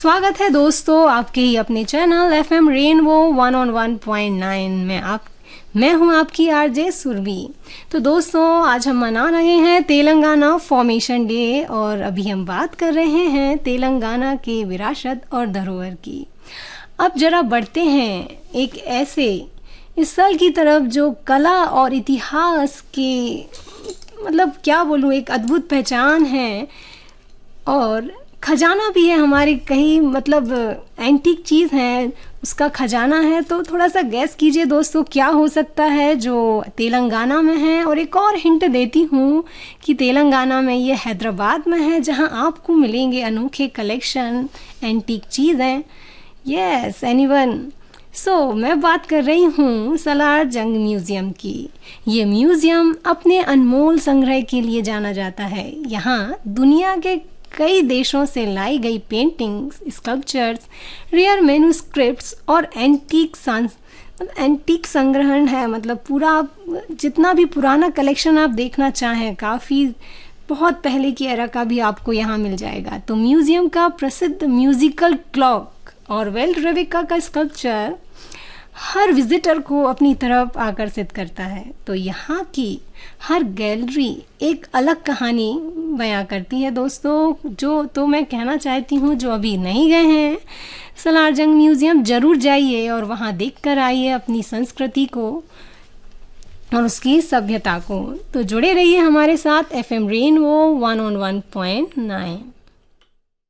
स्वागत है दोस्तों आपके ही अपने चैनल एफएम रेनबो 101.9 में। मैं हूं आपकी आरजे सुरभि। तो दोस्तों आज हम मना रहे हैं तेलंगाना फॉर्मेशन डे और अभी हम बात कर रहे हैं तेलंगाना के विरासत और धरोहर की। अब जरा बढ़ते हैं एक ऐसे स्थल की तरफ जो कला और इतिहास के क्या बोलूँ, एक अद्भुत पहचान है और खजाना भी है हमारी। कहीं एंटीक चीज़ है, उसका खजाना है। तो थोड़ा सा गैस कीजिए दोस्तों क्या हो सकता है जो तेलंगाना में है। और एक और हिंट देती हूँ कि तेलंगाना में ये हैदराबाद में है, जहाँ आपको मिलेंगे अनोखे कलेक्शन एंटीक चीज़ें। Yes anyone. मैं बात कर रही हूँ सलार जंग म्यूज़ियम की। ये म्यूज़ियम अपने अनमोल संग्रह के लिए जाना जाता है। यहाँ दुनिया के कई देशों से लाई गई पेंटिंग्स, स्कल्पचर्स, रेयर मैन्युस्क्रिप्ट्स और एंटीक संग्रहण है। पूरा जितना भी पुराना कलेक्शन आप देखना चाहें, काफ़ी बहुत पहले की एरा का भी आपको यहाँ मिल जाएगा। तो म्यूज़ियम का प्रसिद्ध म्यूजिकल क्लॉक और वेल्ट रेविका का स्कल्पचर हर विजिटर को अपनी तरफ आकर्षित करता है। तो यहाँ की हर गैलरी एक अलग कहानी बयां करती है दोस्तों। तो मैं कहना चाहती हूँ जो अभी नहीं गए हैं सलार जंग म्यूज़ियम ज़रूर जाइए और वहाँ देख कर आइए अपनी संस्कृति को और उसकी सभ्यता को। तो जुड़े रहिए हमारे साथ एफएम रेनबो 101.9।